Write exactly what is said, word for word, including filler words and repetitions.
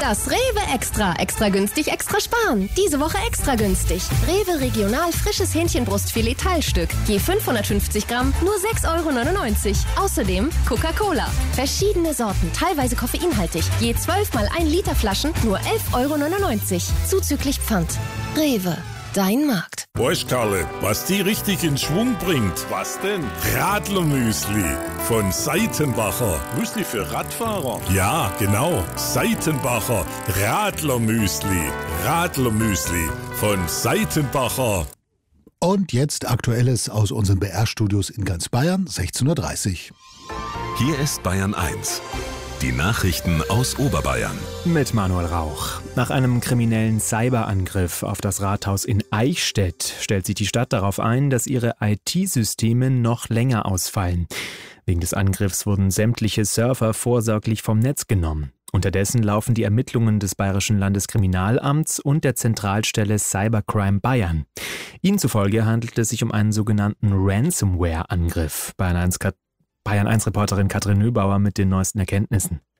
Das Rewe Extra. Extra günstig, extra sparen. Diese Woche extra günstig. Rewe Regional frisches Hähnchenbrustfilet Teilstück. Je fünfhundertfünfzig Gramm, nur sechs Euro neunundneunzig. Außerdem Coca-Cola. Verschiedene Sorten, teilweise koffeinhaltig. Je zwölf mal ein Liter Flaschen, nur elf Euro neunundneunzig. Zuzüglich Pfand. Rewe. Dein Markt. Weißt, Karle, was die richtig in Schwung bringt? Was denn? Radlermüsli von Seitenbacher. Müsli für Radfahrer? Ja, genau. Seitenbacher Radlermüsli. Radlermüsli von Seitenbacher. Und jetzt Aktuelles aus unseren B R-Studios in ganz Bayern, sechzehn Uhr dreißig. Hier ist Bayern eins. Die Nachrichten aus Oberbayern. Mit Manuel Rauch. Nach einem kriminellen Cyberangriff auf das Rathaus in Eichstätt stellt sich die Stadt darauf ein, dass ihre I T-Systeme noch länger ausfallen. Wegen des Angriffs wurden sämtliche Server vorsorglich vom Netz genommen. Unterdessen laufen die Ermittlungen des Bayerischen Landeskriminalamts und der Zentralstelle Cybercrime Bayern. Ihnen zufolge handelt es sich um einen sogenannten Ransomware-Angriff. Bayern eins Reporterin Katrin Nöbauer mit den neuesten Erkenntnissen.